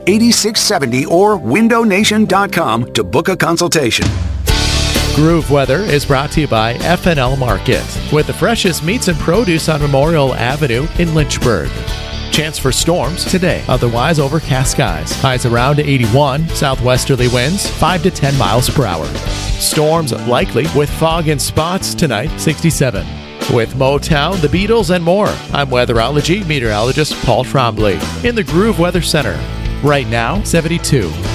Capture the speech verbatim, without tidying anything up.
eighty-six seventy or window nation dot com to book a consultation. Groove Weather is brought to you by F and L Market, with the freshest meats and produce on Memorial Avenue in Lynchburg. Chance for storms today, otherwise overcast skies. Highs around eighty-one, southwesterly winds five to ten miles per hour. Storms likely with fog in spots tonight, sixty-seven. With Motown, the Beatles, and more, I'm weatherology meteorologist Paul Trombley in the Groove Weather Center. Right now, seventy-two.